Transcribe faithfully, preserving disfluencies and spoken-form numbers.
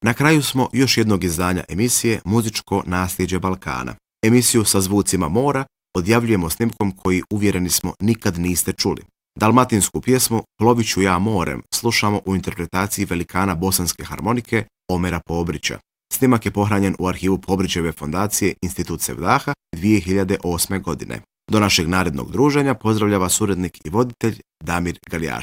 Na kraju smo još jednog izdanja emisije Muzičko nasljeđe Balkana. Emisiju sa zvucima mora odjavljujemo snimkom koji, uvjereni smo, nikad niste čuli. Dalmatinsku pjesmu Plovit ću ja morem slušamo u interpretaciji velikana bosanske harmonike Omera Pobrića. Snimak je pohranjen u arhivu Pobrićeve fondacije Institut Sevdaha dvije hiljade osme. godine. Do našeg narednog druženja pozdravlja vas urednik i voditelj Damir Galjaš.